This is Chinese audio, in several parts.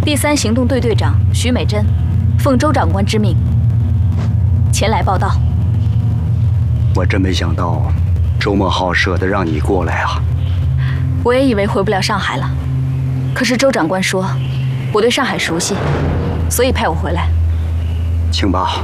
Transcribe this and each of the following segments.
第3行动队队长徐美珍，奉周长官之命前来报道。 我真没想到，周末好舍得让你过来啊！ 我也以为回不了上海了，可是周长官说我对上海熟悉，所以派我回来。 请吧。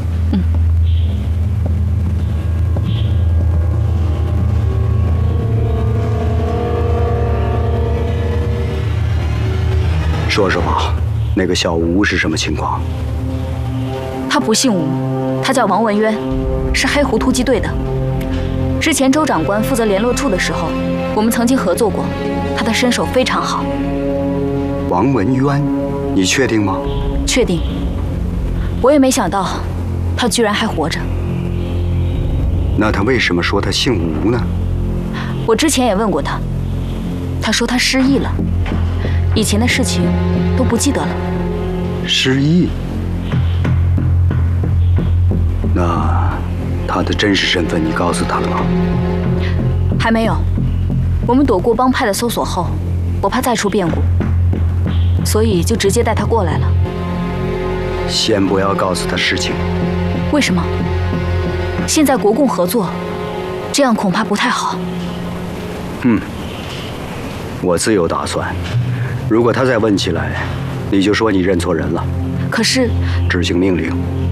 说说吧，那个小吴是什么情况？ 他不姓吴，他叫王文渊，是黑狐突击队的。之前周长官负责联络处的时候，我们曾经合作过，他的身手非常好。 王文渊，你确定吗？ 确定。我也没想到，他居然还活着。 那他为什么说他姓吴呢？ 我之前也问过他，他说他失忆了，以前的事情都不记得了。 失忆？那他的真实身份你告诉他了吗？ 还没有。我们躲过帮派的搜索后，我怕再出变故，所以就直接带他过来了。 先不要告诉他事情。 为什么？现在国共合作，这样恐怕不太好。 我自有打算。如果他再问起来，你就说你认错人了。 可是， 执行命令，